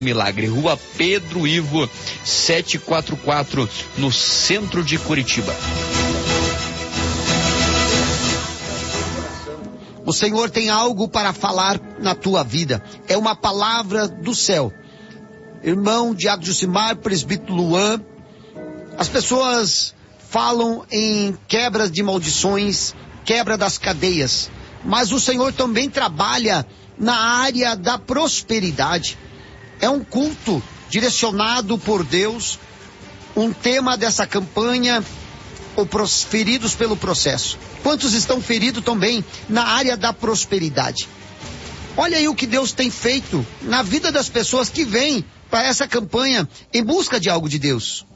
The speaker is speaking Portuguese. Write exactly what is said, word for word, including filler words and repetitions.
Milagre, Rua Pedro Ivo, setecentos e quarenta e quatro, no centro de Curitiba. O Senhor tem algo para falar na tua vida. É uma palavra do céu. Irmão Diácono Jucimar, presbítero Luan, as pessoas falam em quebras de maldições, quebra das cadeias, mas o Senhor também trabalha na área da prosperidade. É um culto direcionado por Deus. Um tema dessa campanha, os feridos pelo processo. Quantos estão feridos também na área da prosperidade? Olha aí o que Deus tem feito na vida das pessoas que vêm para essa campanha em busca de algo de Deus.